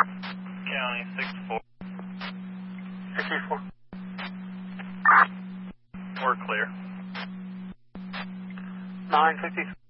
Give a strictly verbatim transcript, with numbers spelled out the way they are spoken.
County six four. sixty-four. We're clear. nine fifty-three.